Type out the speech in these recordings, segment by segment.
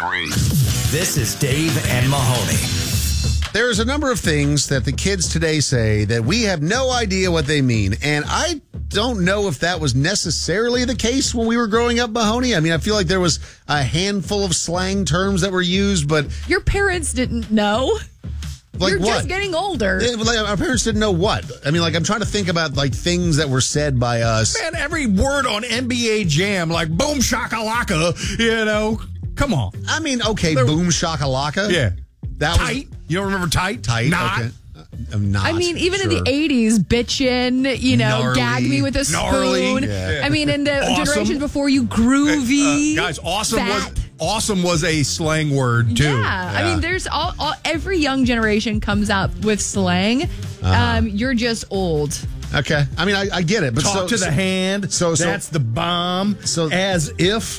This is Dave and Mahoney. There's a number of things that the kids today say that we have no idea what they mean. And I don't know if that was necessarily the case when we were growing up, Mahoney. I mean, I feel like there was a handful of slang terms that were used, but... Your parents didn't know. Like You're what? just getting older. Yeah, like, our parents didn't know what. I mean, like, I'm trying to think about, like, things that were said by us. Man, every word on NBA Jam, like boom shakalaka, you know. Come on. I mean, okay, boom shakalaka. Yeah. That tight. You don't remember tight? Tight. Not. Okay. Not, I mean, even sure. in the 80s, bitchin', you know, Gnarly, gag me with a gnarly. spoon. Yeah. I mean, in the Awesome. generation before you, groovy. Guys, fat. awesome was a slang word, too. Yeah. I mean, there's every young generation comes up with slang. You're just old. Okay. I mean, I get it. But Talk to the hand. So that's the bomb. So as if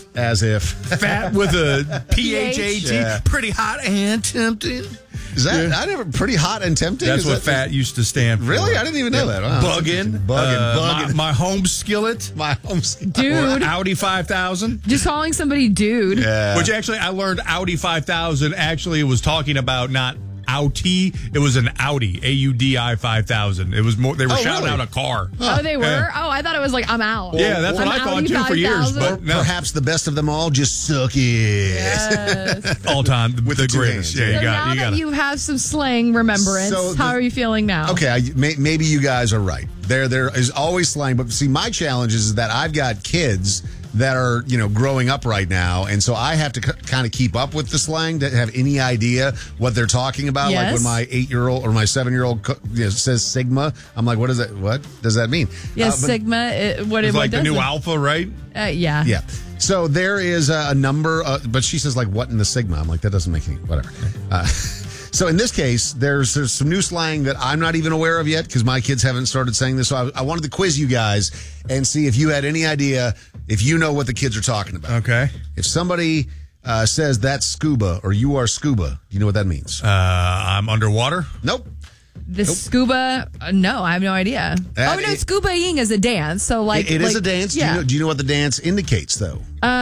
fat with a PHAT. Yeah. Pretty hot and tempting. Is that I never pretty hot and tempting? That's Is what that, fat used to stand for. Really? I didn't even know that. Wow. Bugging. My home skillet. My home skillet. Dude. Or Audi 5000. Just calling somebody dude. Yeah. Which actually, I learned Audi 5000 actually was talking about not Audi. It was an Audi, AUDI 5000. It was more. They were shouting really? out a car. Oh, they were? Yeah. Oh, I thought it was like, I'm out. Yeah, that's what I'm I thought Audi too for years. 5000. But no, Perhaps the best of them all, just suck it. Yes. all time with the two greatest. hands. Yeah, So now you got that it. you have some slang remembrance, So how are you feeling now? Okay, maybe you guys are right. There is always slang, but see, my challenge is that I've got kids that are, you know, growing up right now, and so I have to kind of keep up with the slang to have any idea what they're talking about. Yes. Like when my 8-year-old or my 7-year-old says Sigma, I'm like, what is that? What does that mean? Yes, But- Sigma. It's What like the does new it? Alpha, right? Yeah. Yeah. So there is a number, but she says, like, what in the Sigma? I'm like, that doesn't make any, whatever. So in this case, there's some new slang that I'm not even aware of yet because my kids haven't started saying this. So I wanted to quiz you guys and see if you had any idea, if you know what the kids are talking about. Okay. If somebody says that's scuba or you are scuba, do you know what that means? I'm underwater. Nope. The scuba, no, I have no idea. That no, scuba-ing is a dance. So like, It is a dance. Yeah. Do you know what the dance indicates, though?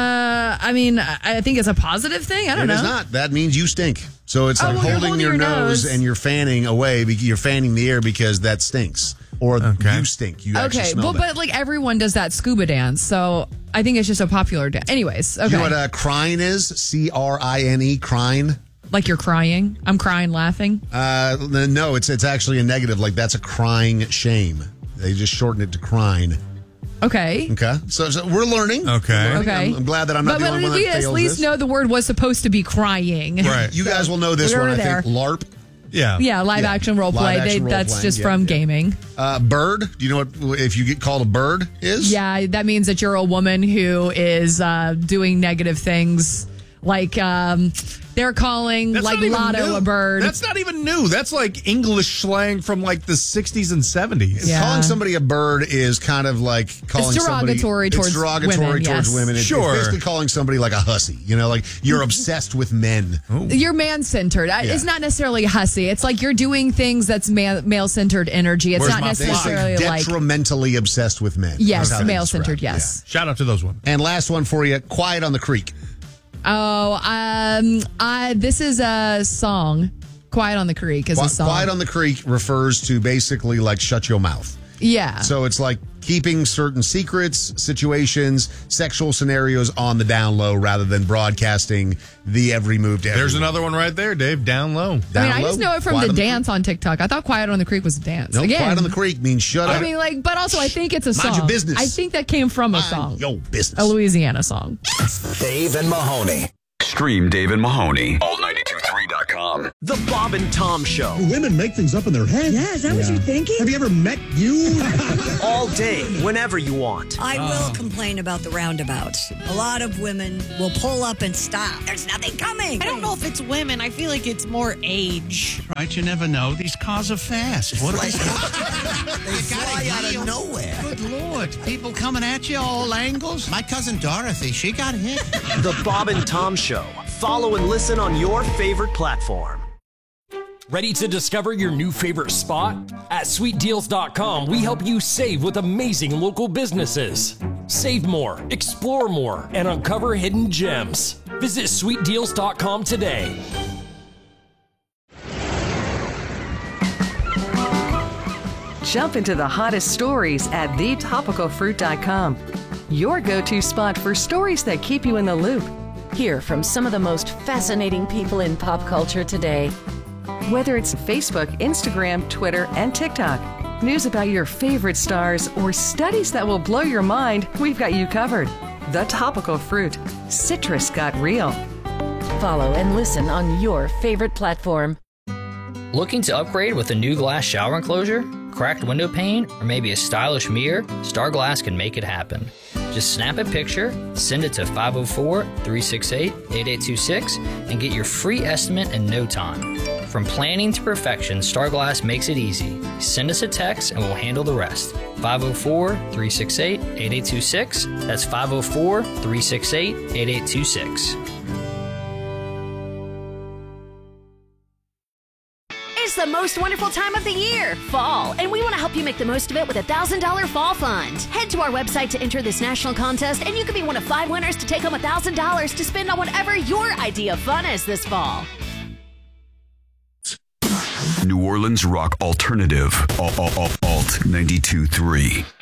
I mean, I think it's a positive thing. I don't know. It is not. That means you stink. So it's like well, you're holding your nose and you're fanning away. You're fanning the air because that stinks. Or you stink. You actually Okay, smell but bad. like everyone does that scuba dance, so I think it's just a popular dance. Anyways, okay. You know what crine is? CRINE, crine? Like you're crying. I'm crying, laughing. No, it's actually a negative. Like that's a crying shame. They just shorten it to crine. Okay. Okay, so we're learning. Okay. Okay. I'm glad that I'm not the only one that we fails at least this. know the word was supposed to be crying. Right. You guys will know this we were one. I there. think LARP. Yeah. Yeah, live action role play. Live action That's role-playing, just yeah, from yeah. gaming. Bird. Do you know what if you get called a bird is? Yeah, that means that you're a woman who is doing negative things. Like they're calling That's like not even Lotto new. a bird. That's not even new. That's like English slang from like the 60s and 70s. Yeah. Calling somebody a bird is kind of like calling derogatory somebody, towards it's derogatory women, towards yes. women. It's Sure. basically calling somebody like a hussy. You know, like you're obsessed with men. You're man-centered. It's not necessarily hussy. It's like you're doing things that's male-centered energy. It's Where's not my necessarily Basically like detrimentally obsessed with men. yes, That's how they male-centered. describe it. Yes. Shout out to those women. And last one for you, Quiet on the Creek. Oh, this is a song. Quiet on the Creek is a song. Quiet on the Creek refers to basically like shut your mouth. Yeah. So it's like keeping certain secrets, situations, sexual scenarios on the down low rather than broadcasting the every move to everyone. There's another one right there, Dave. Down low. Down I low, just know it from Quiet the on dance on TikTok. I thought Quiet on the Creek was a dance. No, Again, Quiet on the Creek means shut up. I mean, like, but also I think it's a song. Mind your business. I think that came from a Mind song. your business. A Louisiana song. Dave and Mahoney. Stream Dave and Mahoney. All923.com. The Bob and Tom Show. Women make things up in their head. Yeah, is that what you're thinking? Have you ever met you? All day, whenever you want. I will complain about the roundabouts. A lot of women will pull up and stop. There's nothing coming. I don't know if it's women. I feel like it's more age. Right, you never know. These cars are fast. What They fly out of nowhere. Good Lord. People coming at you all angles. My cousin Dorothy, she got hit. The Bob and Tom Show. Follow and listen on your favorite platform. Ready to discover your new favorite spot? At sweetdeals.com, we help you save with amazing local businesses. Save more, explore more, and uncover hidden gems. Visit sweetdeals.com today. Jump into the hottest stories at thetopicalfruit.com. Your go-to spot for stories that keep you in the loop. Hear from some of the most fascinating people in pop culture today. Whether it's Facebook, Instagram, Twitter, and TikTok, news about your favorite stars, or studies that will blow your mind, we've got you covered. The Topical Fruit. Citrus got real. Follow and listen on your favorite platform. Looking to upgrade with a new glass shower enclosure, cracked window pane, or maybe a stylish mirror? Star Glass can make it happen. Just snap a picture, send it to 504-368-8826, and get your free estimate in no time. From planning to perfection, Star Glass makes it easy. Send us a text and we'll handle the rest. 504-368-8826. That's 504-368-8826. It's the most wonderful time of the year, fall, and we want to help you make the most of it with a $1,000 fall fund. Head to our website to enter this national contest, and you could be one of 5 winners to take home $1,000 to spend on whatever your idea of fun is this fall. New Orleans rock alternative. Alt 92.3.